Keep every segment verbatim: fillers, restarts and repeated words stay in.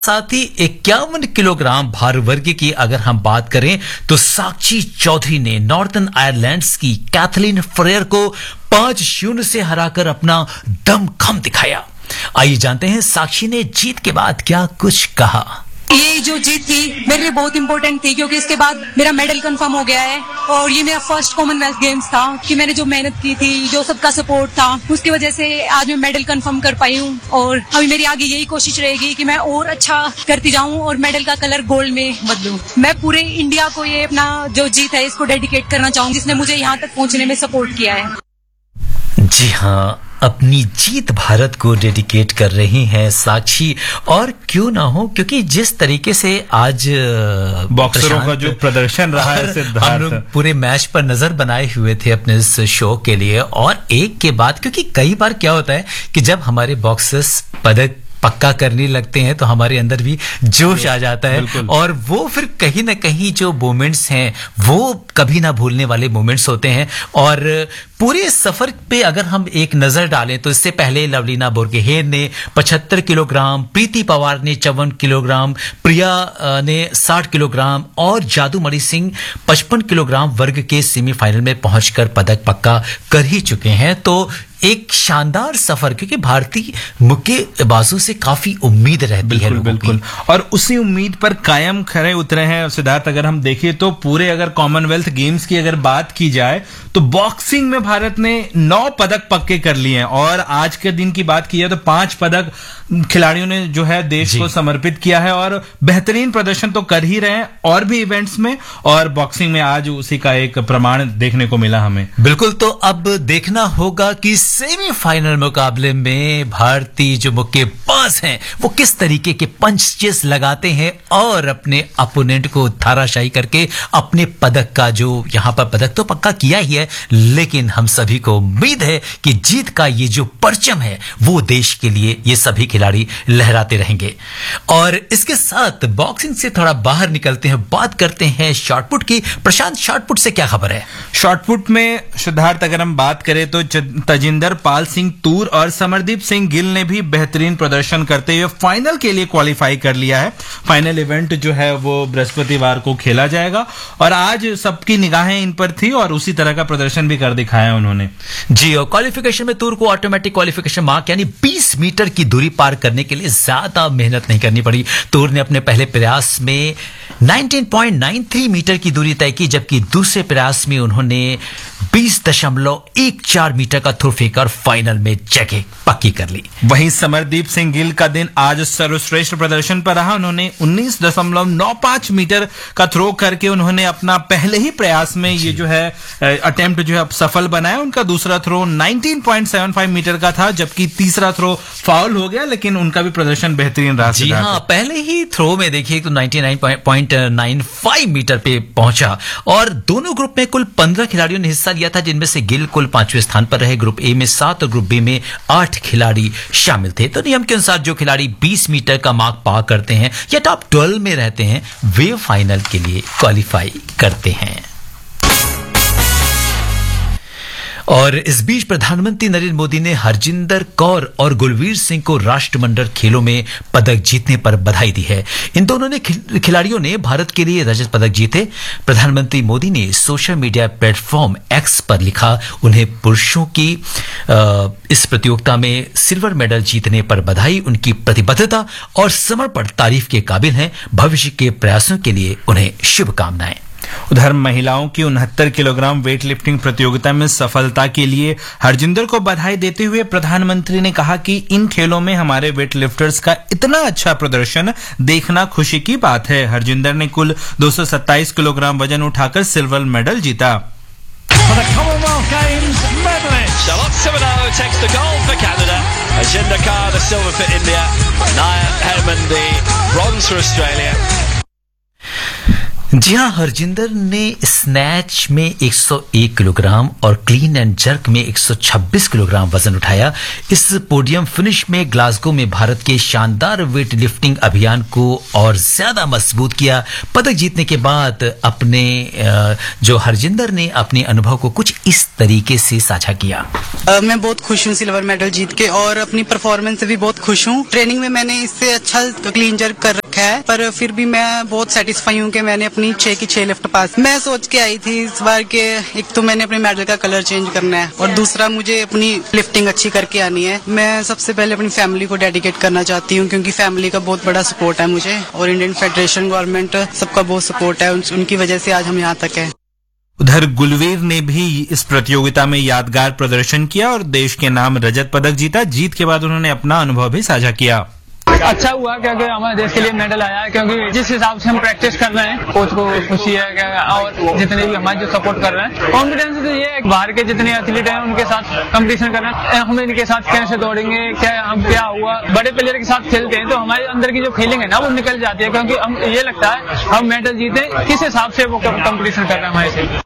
साथ ही इक्यावन किलोग्राम भार वर्ग की अगर हम बात करें तो साक्षी चौधरी ने नॉर्दर्न आयरलैंड की कैथलीन फ्रेयर को पांच शून्य से हराकर अपना दमखम दिखाया। आइए जानते हैं साक्षी ने जीत के बाद क्या कुछ कहा। ये जो जीत थी मेरे लिए बहुत इंपॉर्टेंट थी क्योंकि इसके बाद मेरा मेडल कंफर्म हो गया है और ये मेरा फर्स्ट कॉमनवेल्थ गेम्स था कि मैंने जो मेहनत की थी, जो सबका सपोर्ट था, उसकी वजह से आज मैं मेडल कंफर्म कर पाई हूँ। और अभी मेरी आगे यही कोशिश रहेगी कि मैं और अच्छा करती जाऊँ और मेडल का कलर गोल्ड में बदलूं। मैं पूरे इंडिया को ये अपना जो जीत है इसको डेडिकेट करना चाहूँ जिसने मुझे यहाँ तक पहुँचने में सपोर्ट किया है। जी हाँ, अपनी जीत भारत को डेडिकेट कर रही हैं साक्षी, और क्यों ना हो क्योंकि जिस तरीके से आज बॉक्सरों का जो प्रदर्शन रहा है सिद्धार्थ, हम लोग पूरे मैच पर नजर बनाए हुए थे अपने इस शो के लिए, और एक के बाद क्योंकि कई बार क्या होता है कि जब हमारे बॉक्सर्स पदक पक्का करने लगते हैं तो हमारे अंदर भी जोश आ जाता है और वो फिर कहीं ना कहीं जो मोमेंट्स हैं वो कभी ना भूलने वाले मोमेंट्स होते हैं। और पूरे सफर पे अगर हम एक नजर डालें तो इससे पहले लवलीना बोरगोहेन ने पचहत्तर किलोग्राम, प्रीति पवार ने चौवन किलोग्राम, प्रिया ने साठ किलोग्राम और जादूमणि सिंह पचपन किलोग्राम वर्ग के सेमीफाइनल में पहुंचकर पदक पक्का कर ही चुके हैं। तो एक शानदार सफर, क्योंकि भारतीय मुक्केबाजों से काफी उम्मीद रहती है लोगों बिल्कुल की। और उसी उम्मीद पर कायम खड़े उतरे हैं सिद्धार्थ। अगर हम देखें तो पूरे अगर कॉमनवेल्थ गेम्स की अगर बात की जाए तो बॉक्सिंग में भारत ने नौ पदक पक्के कर लिए हैं और आज के दिन की बात की जाए तो पांच पदक खिलाड़ियों ने जो है देश को समर्पित किया है और बेहतरीन प्रदर्शन तो कर ही रहे हैं और भी इवेंट्स में, और बॉक्सिंग में आज उसी का एक प्रमाण देखने को मिला हमें। बिल्कुल, तो अब देखना होगा कि सेमीफाइनल मुकाबले में भारतीय जो मुक्केबाज हैं वो किस तरीके के पंचेस लगाते हैं और अपने अपोनेंट को धाराशायी करके अपने पदक का, जो यहां पर पदक तो पक्का किया ही है, लेकिन हम सभी को उम्मीद है कि जीत का ये जो परचम है वो देश के लिए ये सभी खिलाड़ी लहराते रहेंगे। और इसके साथ बॉक्सिंग से थोड़ा बाहर निकलते हैं, बात करते हैं शॉटपुट की। प्रशांत, शॉटपुट से क्या खबर है? शॉटपुट में सिद्धार्थ अगर हम बात करें तो तजिंदर पाल सिंह तूर और समरदीप सिंह गिल ने भी बेहतरीन प्रदर्शन करते हुए फाइनल के लिए क्वालिफाई कर लिया है। फाइनल इवेंट जो है वो बृहस्पतिवार को खेला जाएगा और आज सबकी निगाहें इन पर थी और उसी तरह का प्रदर्शन भी कर दिखाया उन्होंने। जी, और क्वालिफिकेशन में तूर को ऑटोमेटिक क्वालिफिकेशन मार्क यानी बीस मीटर की दूरी पार करने के लिए ज्यादा मेहनत नहीं करनी पड़ी। तूर ने अपने पहले प्रयास में उन्नीस पॉइंट नौ तीन मीटर की दूरी तय की, जबकि दूसरे प्रयास में उन्होंने बीस दशमलव एक चार मीटर का थ्रो फेंकर फाइनल में जगह पक्की कर ली। वहीं समरदीप सिंह गिल का दिन आज सर्वश्रेष्ठ प्रदर्शन पर रहा। उन्होंने उन्नीस दशमलव नौ पांच मीटर का थ्रो करके उन्होंने अपना पहले ही प्रयास में ये जो है अटेम्प्ट जो है सफल बनाया। उनका दूसरा थ्रो उन्नीस पॉइंट सात पांच मीटर का था, जबकि तीसरा थ्रो फाउल हो गया, लेकिन उनका भी प्रदर्शन बेहतरीन रहा। जी हाँ, पहले ही थ्रो में देखिए तो निन्यानवे पॉइंट नौ पांच मीटर पे पहुंचा और दोनों ग्रुप में कुल पंद्रह खिलाड़ियों ने हिस्सा लिया था, जिनमें से गिल कुल पांचवें स्थान पर रहे। ग्रुप ए में सात और ग्रुप बी में आठ खिलाड़ी शामिल थे। तो नियम के अनुसार जो खिलाड़ी बीस मीटर का मार्क पार करते हैं या टॉप बारह में रहते हैं वे फाइनल के लिए क्वालिफाई करते हैं। और इस बीच प्रधानमंत्री नरेंद्र मोदी ने हरजिंदर कौर और गुलवीर सिंह को राष्ट्रमंडल खेलों में पदक जीतने पर बधाई दी है। इन दोनों ने खिलाड़ियों ने भारत के लिए रजत पदक जीते। प्रधानमंत्री मोदी ने सोशल मीडिया प्लेटफॉर्म एक्स पर लिखा, उन्हें पुरुषों की इस प्रतियोगिता में सिल्वर मेडल जीतने पर बधाई। उनकी प्रतिबद्धता और समर्पण तारीफ के काबिल हैं। भविष्य के प्रयासों के लिए उन्हें शुभकामनाएं। उधर महिलाओं की उनहत्तर किलोग्राम वेट लिफ्टिंग प्रतियोगिता में सफलता के लिए हरजिंदर को बधाई देते हुए प्रधानमंत्री ने कहा कि इन खेलों में हमारे वेट लिफ्टर्स का इतना अच्छा प्रदर्शन देखना खुशी की बात है। हरजिंदर ने कुल दो सौ सत्ताईस किलोग्राम वजन उठाकर सिल्वर मेडल जीता। जी हाँ, हरजिंदर ने स्नैच में एक सौ एक किलोग्राम और क्लीन एंड जर्क में एक सौ छब्बीस किलोग्राम वजन उठाया। इस पोडियम फिनिश में ग्लासगो में भारत के शानदार वेट लिफ्टिंग अभियान को और ज्यादा मजबूत किया। पदक जीतने के बाद अपने जो हरजिंदर ने अपने अनुभव को कुछ इस तरीके से साझा किया। uh, मैं बहुत खुश हूँ सिल्वर मेडल जीत के और अपनी परफॉर्मेंस से भी बहुत खुश हूँ। ट्रेनिंग में मैंने इससे अच्छा क्लीन जर्क कर रखा है, पर फिर भी मैं बहुत सेटिस्फाई हूँ कि मैंने अपनी छह की छह लिफ्ट पास। मैं सोच के आई थी इस बार के एक तो मैंने अपने मेडल का कलर चेंज करना है और दूसरा मुझे अपनी लिफ्टिंग अच्छी करके आनी है। मैं सबसे पहले अपनी फैमिली को डेडिकेट करना चाहती हूँ क्योंकि फैमिली का बहुत बड़ा सपोर्ट है मुझे और इंडियन फेडरेशन, गवर्नमेंट सबका बहुत सपोर्ट है। उनकी वजह से आज हम यहाँ तक है। उधर गुलवीर ने भी इस प्रतियोगिता में यादगार प्रदर्शन किया और देश के नाम रजत पदक जीता। जीत के बाद उन्होंने अपना अनुभव भी साझा किया। अच्छा हुआ क्योंकि हमारे देश के लिए मेडल आया है, क्योंकि जिस हिसाब से हम प्रैक्टिस कर रहे हैं कोच को खुशी है और जितने भी हमारे जो सपोर्ट कर रहे हैं। कॉन्फिडेंस तो ये है, बाहर के जितने एथलीट हैं उनके साथ कंपटीशन कर रहे हैं, हम इनके साथ कैसे दौड़ेंगे, क्या हम क्या हुआ। बड़े प्लेयर के साथ खेलते हैं तो हमारे अंदर की जो फीलिंग है ना वो निकल जाती है, क्योंकि हम ये लगता है हम मेडल जीते किस हिसाब से वो कंपटीशन कर रहे हैं हमारे से।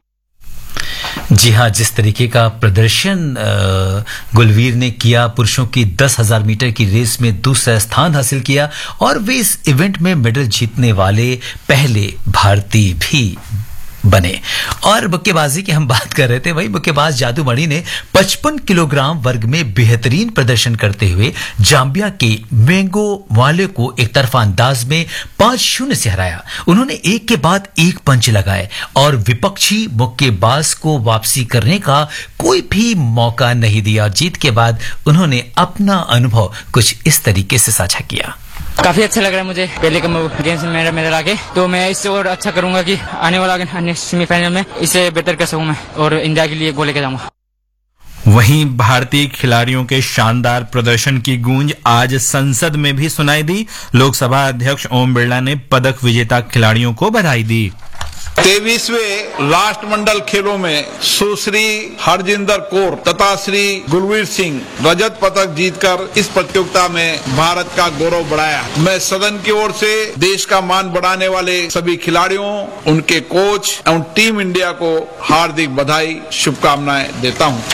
जी हाँ, जिस तरीके का प्रदर्शन गुलवीर ने किया, पुरुषों की दस हजार मीटर की रेस में दूसरा स्थान हासिल किया और वे इस इवेंट में मेडल जीतने वाले पहले भारतीय भी बने। और मुक्केबाजी की हम बात कर रहे थे, वही मुक्केबाज जादूमणि ने पचपन किलोग्राम वर्ग में बेहतरीन प्रदर्शन करते हुए जाम्बिया के मेंगो वाले को एक तरफा अंदाज में पांच शून्य से हराया। उन्होंने एक के बाद एक पंच लगाए और विपक्षी मुक्केबाज को वापसी करने का कोई भी मौका नहीं दिया। जीत के बाद उन्होंने अपना अनुभव कुछ इस तरीके से साझा किया। काफी अच्छा लग रहा है मुझे पहले गेम्स में मेरा मेडल आके, तो मैं इससे और अच्छा करूंगा कि आने वाला अन्य सेमीफाइनल में इसे बेहतर कर सकूं मैं और इंडिया के लिए गोल लेके जाऊंगा। वहीं भारतीय खिलाड़ियों के शानदार प्रदर्शन की गूंज आज संसद में भी सुनाई दी। लोकसभा अध्यक्ष ओम बिरला ने पदक विजेता खिलाड़ियों को बधाई दी। तेईसवें राष्ट्रमंडल खेलों में सुश्री हरजिंदर कौर तथा श्री गुलवीर सिंह रजत पदक जीतकर इस प्रतियोगिता में भारत का गौरव बढ़ाया। मैं सदन की ओर से देश का मान बढ़ाने वाले सभी खिलाड़ियों, उनके कोच एवं टीम इंडिया को हार्दिक बधाई, शुभकामनाएं देता हूं।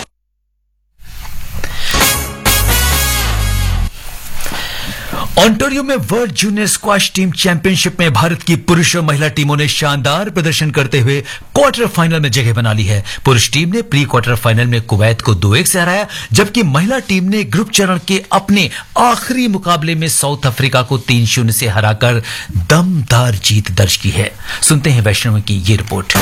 ओंटारियो में world junior squash team championship में भारत की पुरुष और महिला टीमों ने शानदार प्रदर्शन करते हुए क्वार्टर फाइनल में जगह बना ली है। पुरुष टीम ने प्री क्वार्टर फाइनल में कुवैत को दो एक से हराया, जबकि महिला टीम ने ग्रुप चरण के अपने आखिरी मुकाबले में साउथ अफ्रीका को तीन शून्य से हराकर दमदार जीत दर्ज की है। सुनते हैं वैष्णवी की ये रिपोर्ट।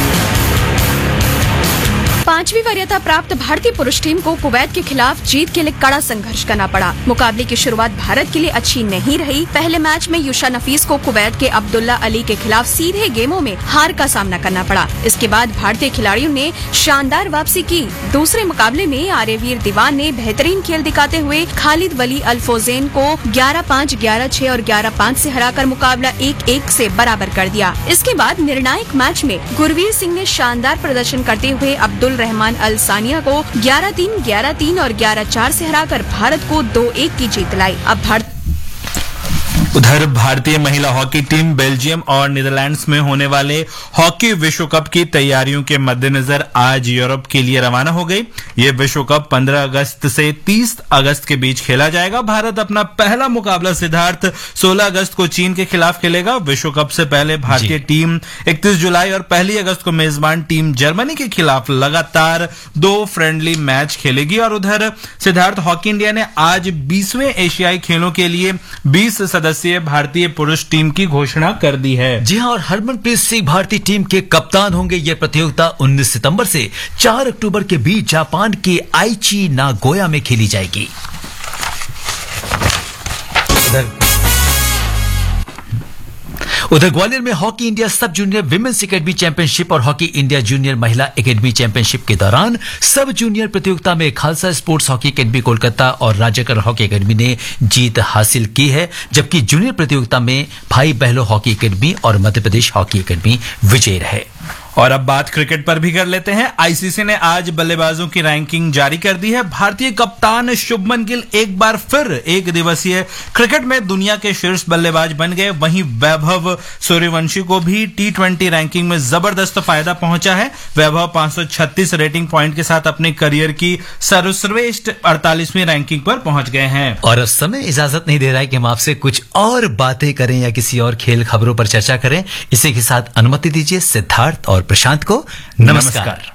पांचवी वरीयता प्राप्त भारतीय पुरुष टीम को कुवैत के खिलाफ जीत के लिए कड़ा संघर्ष करना पड़ा। मुकाबले की शुरुआत भारत के लिए अच्छी नहीं रही। पहले मैच में यूशा नफीस को कुवैत के अब्दुल्ला अली के खिलाफ सीधे गेमों में हार का सामना करना पड़ा। इसके बाद भारतीय खिलाड़ियों ने शानदार वापसी की। दूसरे मुकाबले में आर्यवीर दीवान ने बेहतरीन खेल दिखाते हुए खालिद वली अल्फोजेन को ग्यारह पाँच, ग्यारह छह और ग्यारह पाँच से हराकर मुकाबला एक एक से बराबर कर दिया। इसके बाद निर्णायक मैच में गुरवीर सिंह ने शानदार प्रदर्शन करते हुए अब्दुल रहमान अल सानिया को ग्यारह तीन, ग्यारह तीन और ग्यारह चार से हराकर भारत को दो एक की जीत दिलाई। अब भारत उधर भारतीय महिला हॉकी टीम बेल्जियम और नीदरलैंड्स में होने वाले हॉकी विश्व कप की तैयारियों के मद्देनजर आज यूरोप के लिए रवाना हो गई। ये विश्व कप पंद्रह अगस्त से तीस अगस्त के बीच खेला जाएगा। भारत अपना पहला मुकाबला सिद्धार्थ सोलह अगस्त को चीन के खिलाफ खेलेगा। विश्व कप से पहले भारतीय टीम इकतीस जुलाई और पहली अगस्त को मेजबान टीम जर्मनी के खिलाफ लगातार दो फ्रेंडली मैच खेलेगी। और उधर सिद्धार्थ हॉकी इंडिया ने आज बीसवें एशियाई खेलों के लिए बीस सदस्य भारतीय पुरुष टीम की घोषणा कर दी है। जी हां, और हरमनप्रीत सिंह भारतीय टीम के कप्तान होंगे। यह प्रतियोगिता उन्नीस सितंबर से चार अक्टूबर के बीच जापान के आइची नागोया में खेली जाएगी। उधर ग्वालियर में हॉकी इंडिया सब जूनियर विमेंस एकेडमी चैंपियनशिप और हॉकी इंडिया जूनियर महिला एकेडमी चैंपियनशिप के दौरान सब जूनियर प्रतियोगिता में Khalsa sports hockey academy Kolkata और राज्यकर हॉकी एकेडमी ने जीत हासिल की है, जबकि जूनियर प्रतियोगिता में भाई बहलो हॉकी एकेडमी और मध्य प्रदेश हॉकी एकेडमी विजयी रहे। और अब बात क्रिकेट पर भी कर लेते हैं। आईसीसी ने आज बल्लेबाजों की रैंकिंग जारी कर दी है। भारतीय कप्तान शुभमन गिल एक बार फिर एक दिवसीय क्रिकेट में दुनिया के शीर्ष बल्लेबाज बन गए। वहीं वैभव सूर्यवंशी को भी टी ट्वेंटी रैंकिंग में जबरदस्त फायदा पहुंचा है। वैभव पांच सौ छत्तीस रेटिंग पॉइंट के साथ अपने करियर की सर्वश्रेष्ठ अड़तालीसवीं रैंकिंग पर पहुंच गए हैं। और अब समय इजाजत नहीं दे रहा है कि हम आपसे कुछ और बातें करें या किसी और खेल खबरों पर चर्चा करें। इसी के साथ अनुमति दीजिए सिद्धार्थ और प्रशांत को नमस्कार, नमस्कार।